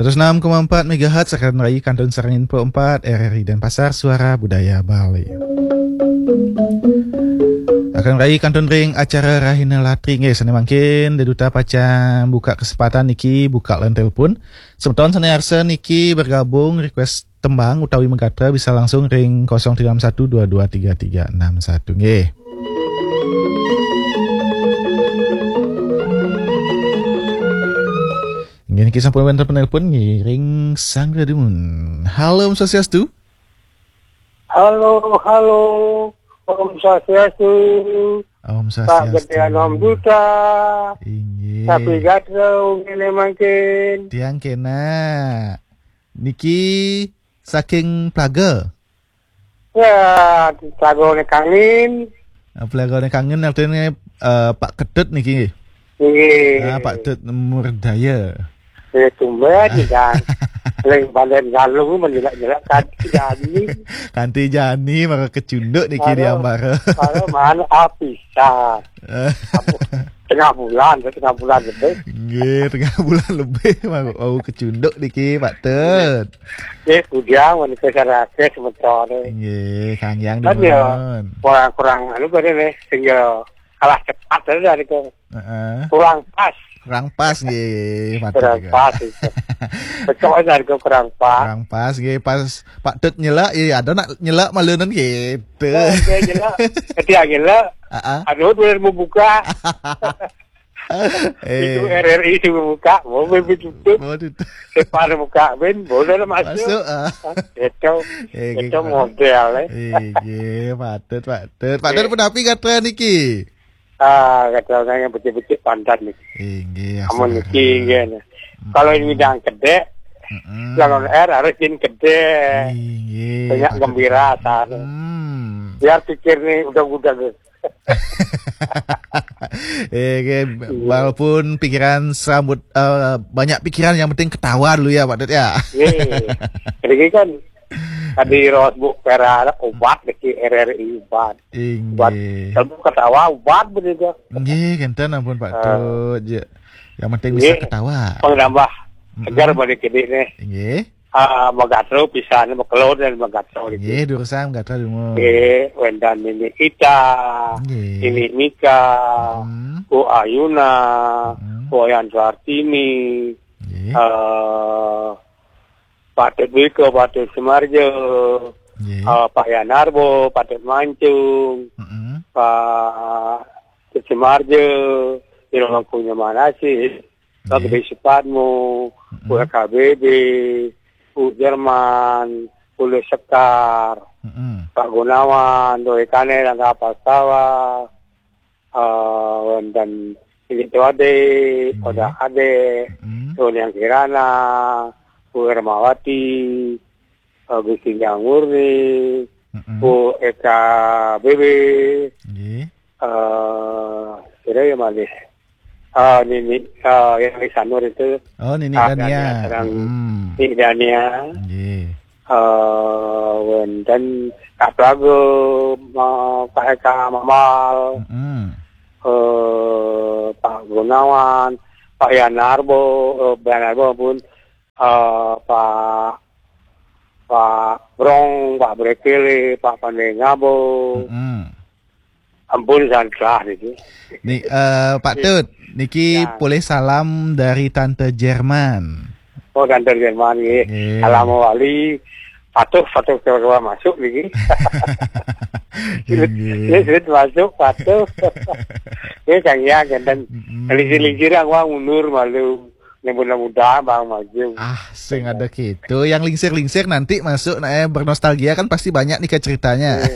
106,4 MHz akan meraih Kantun Serangin Pro 4 RRI Denpasar Suara Budaya Bali. Akan meraih Kantun Ring acara Rahina Latri nggih sane mangkin deduta pacang buka kesempatan niki buka line telepon. Semeton sane arsa niki bergabung request tembang utawi mengkatra bisa langsung ring 0361223361 nggih. Ini kisah penelpon penelpon ngiring sang radimun. Halo Om Swastiastu. Halo. Om Swastiastu. Om Pak Swastiastu. Gedean Om Duta. Inggih. Tapi gatrau ngene mangkin. Tiang kena. Niki saking plaga. Ya, lagone kangen. Plagane kangen artinya Pak Kedut niki. Nggih. Pak Kedut Murdaya. Tumben kan. Leng balen galung menjelak-jelak Kanti Jani maka kecunduk niki diambara. Kalau mana bisa. Tengah bulan lebih. Nggih, tengah bulan lebih maka kecunduk niki Pak Tut. Kudang wanita sarake sementara. Nggih, Kang Yang Kan ya, demen. kurang anu bare sehingga kalah cepat dari itu. Kurang pas. Kurang pas nggih, Pak Tut. Kurang pas itu. Pokoknya dari kurang pas. Kurang pas nggih, pas Pak Tut nyelak ada nak nyelak maleunan gitu. Dia nyelak, ketika nyelak. Aduh, dia mau buka. Itu RRI itu buka, mau tutup. Separ buka, boleh lah masuk. Itu model. Iya, Pak Tut. Pak Tut penapi kata niki. Kata orang yang betul-betul pantat nih. Iya. Kamu niki, gini. Kalau ini bidang gede, jangan harus jin gede. Banyak gembira saat. Biar pikir nih udah. Walaupun pikiran serambut banyak pikiran yang penting ketawa dulu ya Pak Dut ya. Jadi kan tadi Rosbuk Pera obat di RRI obat. Kalau ketawa obat begitu. Nggih, kenten ampun Pak Dut. Yang penting bisa ketawa. Penambah agar balik ini nih. Nggih. Magatro pisan makelon dan magatro gitu. Nggih, durusang magatro demo. Nggih, wendan ini Ita. Ini Mika. Bu Ayuna. Bu Yan Sartini. Pak Tedwiko, Pak Ted Sumarjo. Pak Yanarbo, Pak Ted Mancung. Pak Ted Sumarjo. Yang punya mana sih? Pak Gede Supadmo. Bu KBB. Bu Jerman, Bu Sekar, Pak Gunawan, Doi Kane, dan Kapal Sawah, dan Pilih Ade, Oda Ade, Doni Yang Kirana, Bu Hermawati, Gusti Yang Murni, Bu Eka Bebe, kira ya malih. Nini yang di Sanur itu. Oh, Nini Dania. Nini Dania. Dan Kak Prago, Pak Eka Mamal, Pak Gunawan, Pak Yanarbo pun, Pak Brong, Pak Brekele, Pak Pandengabo. Ampun salah itu. Nih Pak Tut, niki boleh salam dari Tante Jerman. Oh, Tante Jerman ya. Salam wali. Patuh keluar masuk niki. Sudah masuk patuh. Ya Kang ya dan lincir aku mundur malu. Mudah-mudahan bang maju. Sing ada gitu. Yang lingsir nanti masuk bernostalgia kan pasti banyak nih ceritanya.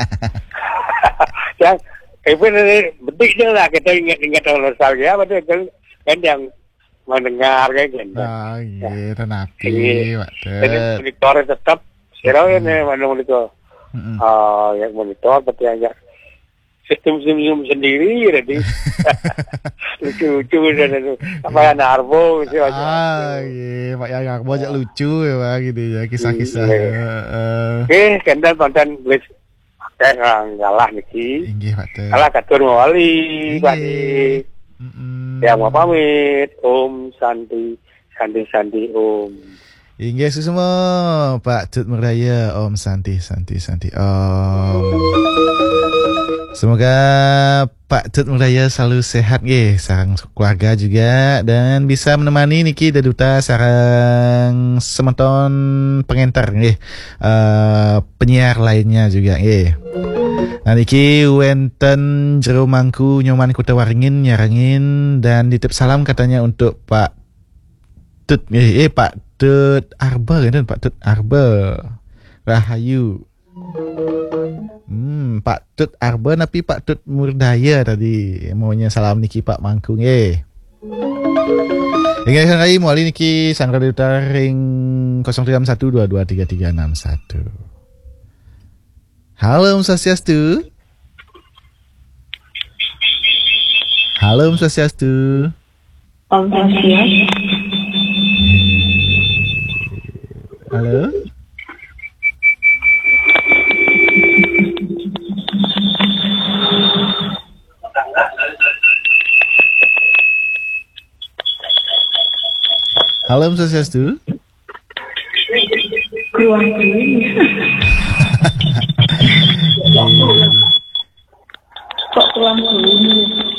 Yang betul lah kita ingat nostalgia betul kan yang mendengar kayak gitu. Iya, tenapi, Pak. Jadi monitor tetap serau ini mana monitor. Yang monitor betul yang sistem sendiri jadi lucu dan apa yang Arbo gitu aja. Iya, Pak yang Arbo aja lucu ya Pak gitu ya kisah-kisah. Kendal konten ngalah niki. Inggih Pak Tut. Kalah katur wali Pak. Yang mau pamit Om Santi Sandi Om. Inggih semua Pak Tut Merdaya, Om Santi. Om. Semoga Pak Tut Merdaya selalu sehat nggih, sareng keluarga juga dan bisa menemani niki Daduta sareng semeton pengentar nggih. Penyiar lainnya juga nggih. Nah niki wenten jero mangku nyoman Kota Waringin nyarengin dan nitip salam katanya untuk Pak Tut Pak Tut Arba kan Pak Tut Arba Rahayu. Pak Tut Arba tapi Pak Tut Murdaya tadi maunya salam niki Pak Mangkung Ingat hari muali niki sang radio ring 0312233361. Halo Om Swastiastu. Om Swastiastu. Halo. Halo Om Swastiastu. Kok pulang dulu?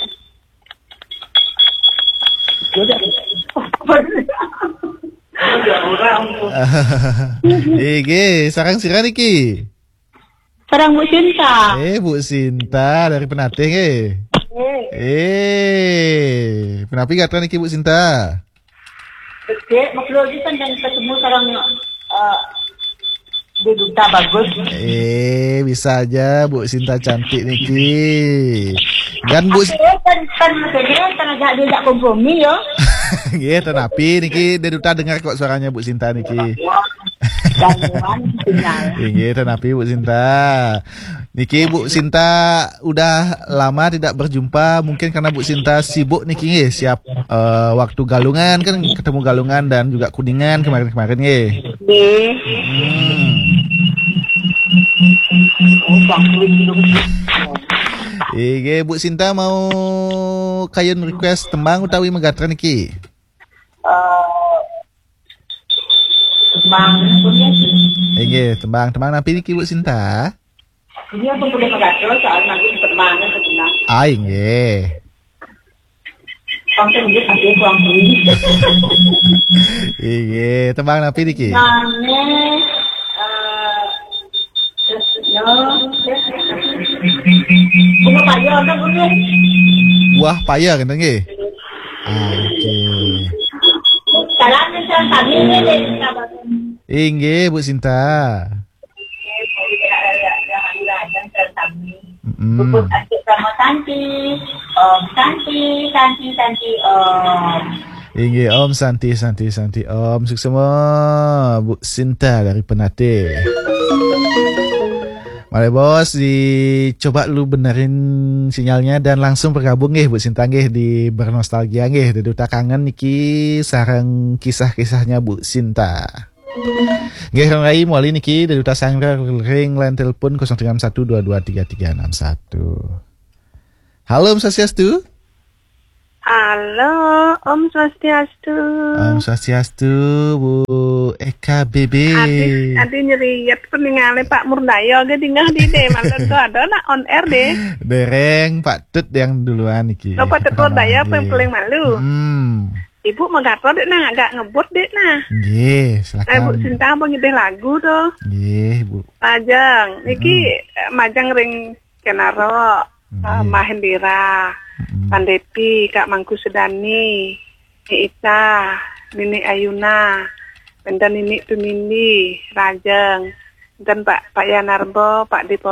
Sarang sirah niki. Sarang Bu Sinta. Bu Sinta dari Penateng Penapi kata niki Bu Sinta. Dek, maklum kan dan ketemu sarang di duta bagus. Bisa aja Bu Sinta cantik niki. Kan Bu kan agak dia kompromi yo. Nggih, tenapi niki Daduta dengar kok suaranya Bu Sinta niki. Gangguan sinyal. Nggih, tenapi Bu Sinta. Niki Bu Sinta udah lama tidak berjumpa, mungkin karena Bu Sinta sibuk niki nggih, siap waktu galungan kan ketemu galungan dan juga kuningan kemarin-kemarin nggih. Nggih. Bu Sinta mau kayun request tembang utawi megatren iki? Tembang punya sih. Tembang napi niki Bu Sinta? Ini aku boleh megatron soal nanti tembang ketenang. Nggih. Sampai nggih ade kurang beli. Tembang napi niki? Bunga payah kan bunga? Buah paya kan nggih? Salam sang kami nggih Bu Sinta. Bubut asyik sama Santi. Santi Inggih Om Santi Om sukses semua Bu Sinta dari Penate. Mari bos dicoba lu benerin sinyalnya dan langsung bergabung nggih Bu Sinta nggih di bernostalgia nggih Daduta kangen niki sareng kisah-kisahnya Bu Sinta. Nggih rai muali niki Daduta sanggar ring line telepon 0312233361. Halo Om Swastiastu. Halo, Om Swastiastu. Om Swastiastu, Bu Eka Bebe. Adi nyeriat peninggalnya Pak Murdaya ge dingah di deh, malah tuh ada nak on air deh. Dereng Pak Tut yang duluan iki. Lo Pak Tut Murdaya yang paling malu. Ibu megatron deh nah, agak ngebut deh nah. Nggih, silakan. Bu Sinta mau ngideh lagu tuh. Nggih, Bu. Majang, niki majang ring Kenaro, Mahendira. Pandepi, Kak Mangku Sedani, Ita, Nini Ayuna, dan Nini Tumindi, Rajeng, dan Pak Yanarbo, Pak D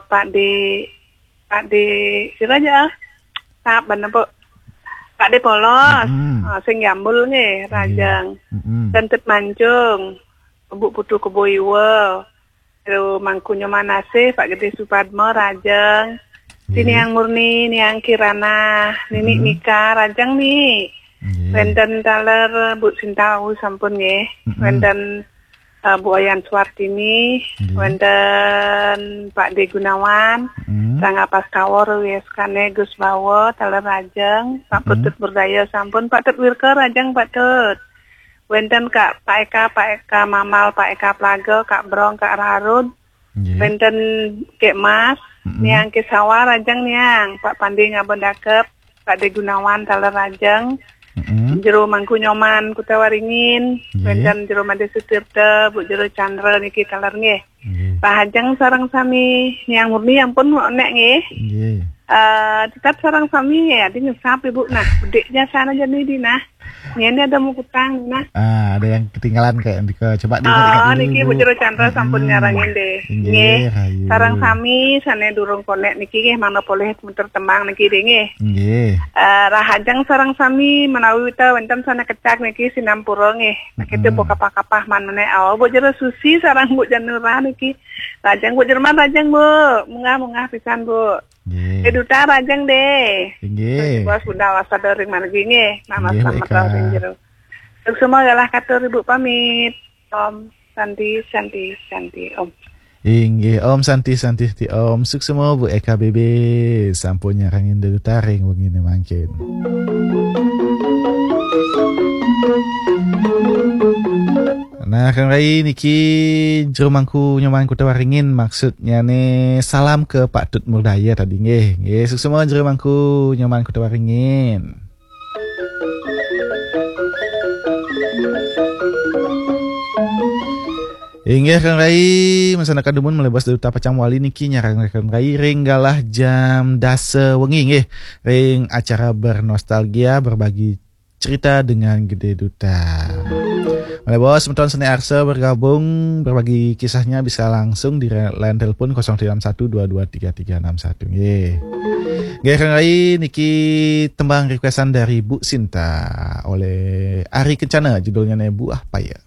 Siraja, Pak D Polos, sing Yambul nih, Rajeng, dan Tet Mancung, Bu Putu Keboiwo, Lalu Mangkunya Manase, Pak Gede Supadmo, Rajeng, Sini yang Murni, ini yang Kirana, Nini Nika, Rajang nih. Wenden taler Bu Sinta sampun nggih. Wenden Bu Ayan Suwartini, wenden Pak D Gunawan, Rangga Paskawor wieskane Gus Bawo taler Rajang, Pak Putut Berdaya sampun, Pak Tut Wirke Rajang Pak Tut. Wenten Kak Pak Eka Mamal, Pak Eka Plaga, Kak Brong, Kak Rarud. Wenten Kek Mas, niang ke sawah rajang niang, Pak Pandi ngabon dakep, Pak De Gunawan taler rajang. Jero mangku nyoman kutawaringin, wenten jero Made Sutirte, Bu jero Chandra niki taler nggih. Pak Hajang sareng sami niang murni ampun nek nggih. Tetap sareng sami ya, di nyesap Ibu. Nah, bedeknya sana jadi di nah. Ini ada mau kutang nah. Ada yang ketinggalan kayak coba diingat dulu. Niki Bu Jero Chandra sampun nyarangin deh. Nggih. Sareng sami sane durung konek niki nggih mana boleh muter tembang niki deh nggih. Nggih. Rahajang sareng sami menawi ta wonten sana kecak niki sinampura nggih. Nakete boka kapah manene Bu Jero Susi sareng Bu Janura niki. Rajang Bu Jerman rajang Bu. Munggah pisan Bu. Duta rajang deh. Nggih. Bos bunda wasada ring margi nggih. Nama sama jero. Semua adalah kata Ibu pamit. Om Santi Om. Inggih Om Santi Om. Suksema Bu Eka BB sampun nyarangin Duta ring wengine mangkin. Nah, Kang Rai niki jero mangku nyoman kutawaringin maksudnya nih salam ke Pak Tut Murdaya tadi nggih. Nggih, suksema jero mangku nyoman kutawaringin. Inggih Kang Rai masyarakat dumun melebas Duta Pacang Wali niki nyarang Kang Rai ring galah jam dase wengi nggih. Ring acara bernostalgia berbagi cerita dengan Gede Duta. Oleh bos, teman-teman Seni Arsa bergabung berbagi kisahnya bisa langsung di line telepon 031223361. Nggih. Nggih Kang Rai niki tembang requestan dari Bu Sinta oleh Ari Kencana judulnya Bu Apa Ya.